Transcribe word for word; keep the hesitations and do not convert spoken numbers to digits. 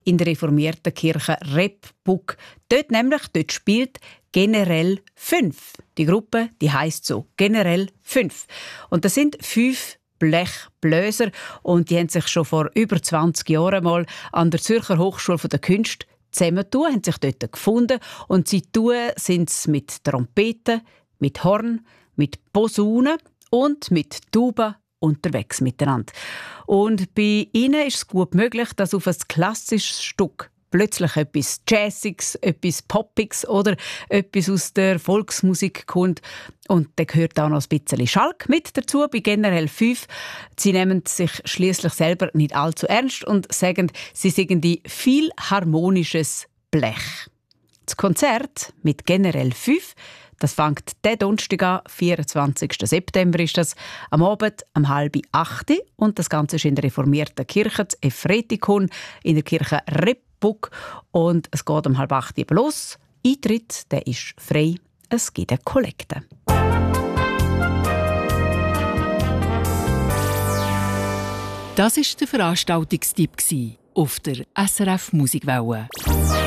in der reformierten Kirche Rebbuck. Dort nämlich, dort spielt Generell fünf. Die Gruppe, die heisst so, Generell fünf. Und das sind fünf Blechbläser und die haben sich schon vor über zwanzig Jahren mal an der Zürcher Hochschule der Künste zusammentun, haben sich dort gefunden und sie tun sind es mit Trompeten, mit Horn, mit Posaunen und mit Tuba unterwegs miteinander. Und bei ihnen ist es gut möglich, dass auf ein klassisches Stück plötzlich etwas Jazziges, etwas Poppiges oder etwas aus der Volksmusik kommt. Und da gehört auch noch ein bisschen Schalk mit dazu, bei Generell fünf. Sie nehmen sich schließlich selber nicht allzu ernst und sagen, sie seien die viel harmonisches Blech. Das Konzert mit Generell fünf, das fängt diesen Donnerstag an, vierundzwanzigsten September ist das, am Abend um halb acht. Und das Ganze ist in der reformierten Kirche, das Efretikon, in der Kirche Rebbuck. Und es geht um halb acht los. Eintritt, der ist frei. Es gibt eine Kollekte. Das war der Veranstaltungstipp auf der S R F Musikwelle.